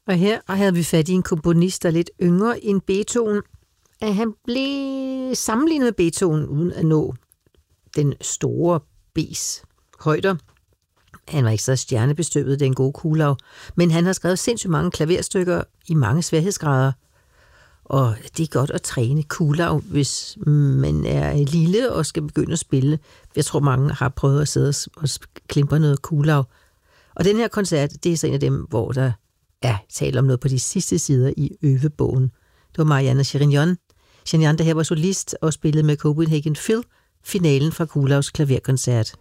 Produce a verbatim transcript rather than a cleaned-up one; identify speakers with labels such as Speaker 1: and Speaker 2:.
Speaker 1: Og her havde vi fat i en komponist, der er lidt yngre end Beethoven. At han blev sammenlignet med Beethoven, uden at nå den store B's højder. Han var ikke så stjernebestøvet, den gode Kuhlau, men han har skrevet sindssygt mange klaverstykker i mange sværhedsgrader. Og det er godt at træne Kuhlau, hvis man er lille og skal begynde at spille. Jeg tror, mange har prøvet at sidde og klimpe noget Kuhlau. Og den her koncert, det er så en af dem, hvor der er tale om noget på de sidste sider i øvebogen. Det var Marianne Chirignon. Chirignon, der her var solist og spillede med Copenhagen Phil, finalen fra Kuhlaus klaverkoncert.